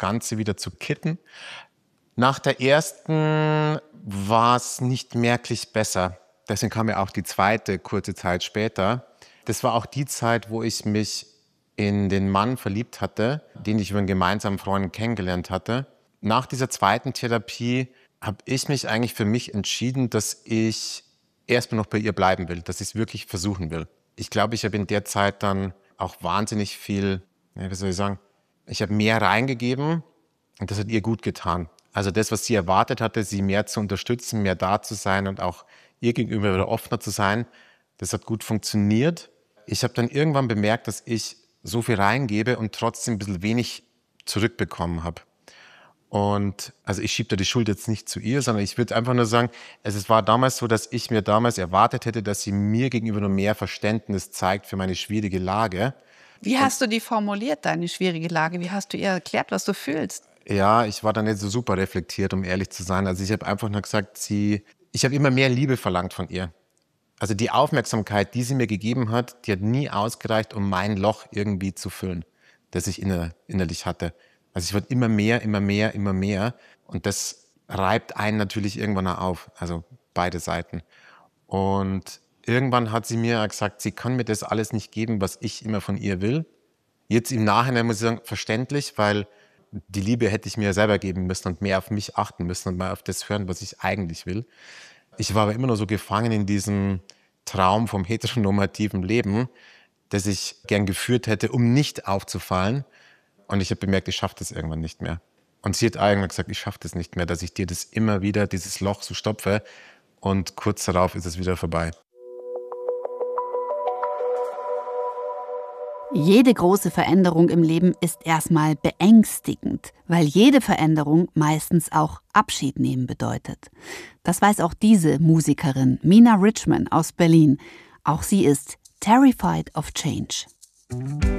Ganze wieder zu kitten. Nach der ersten war es nicht merklich besser. Deswegen kam ja auch die zweite kurze Zeit später. Das war auch die Zeit, wo ich mich in den Mann verliebt hatte, den ich über einen gemeinsamen Freund kennengelernt hatte. Nach dieser zweiten Therapie habe ich mich eigentlich für mich entschieden, dass ich erstmal noch bei ihr bleiben will, dass ich es wirklich versuchen will. Ich glaube, ich habe in der Zeit dann auch wahnsinnig viel, wie soll ich sagen, ich habe mehr reingegeben und das hat ihr gut getan. Also das, was sie erwartet hatte, sie mehr zu unterstützen, mehr da zu sein und auch ihr gegenüber wieder offener zu sein, das hat gut funktioniert. Ich habe dann irgendwann bemerkt, dass ich so viel reingebe und trotzdem ein bisschen wenig zurückbekommen habe. Und also ich schiebe da die Schuld jetzt nicht zu ihr, sondern ich würde einfach nur sagen, es war damals so, dass ich mir damals erwartet hätte, dass sie mir gegenüber noch mehr Verständnis zeigt für meine schwierige Lage. Wie hast du die formuliert, deine schwierige Lage? Wie hast du ihr erklärt, was du fühlst? Ja, ich war da nicht so super reflektiert, um ehrlich zu sein. Also ich habe einfach nur gesagt, ich habe immer mehr Liebe verlangt von ihr. Also die Aufmerksamkeit, die sie mir gegeben hat, die hat nie ausgereicht, um mein Loch irgendwie zu füllen, das ich innerlich hatte. Also ich wollte immer mehr, immer mehr, immer mehr. Und das reibt einen natürlich irgendwann auch auf. Also beide Seiten. Und irgendwann hat sie mir gesagt, sie kann mir das alles nicht geben, was ich immer von ihr will. Jetzt im Nachhinein muss ich sagen, verständlich, weil die Liebe hätte ich mir selber geben müssen und mehr auf mich achten müssen und mal auf das hören, was ich eigentlich will. Ich war aber immer noch so gefangen in diesem Traum vom heteronormativen Leben, das ich gern geführt hätte, um nicht aufzufallen. Und ich habe bemerkt, ich schaffe das irgendwann nicht mehr. Und sie hat irgendwann gesagt, ich schaffe das nicht mehr, dass ich dir das immer wieder, dieses Loch so stopfe. Und kurz darauf ist es wieder vorbei. Jede große Veränderung im Leben ist erstmal beängstigend, weil jede Veränderung meistens auch Abschied nehmen bedeutet. Das weiß auch diese Musikerin Mina Richman aus Berlin. Auch sie ist terrified of change.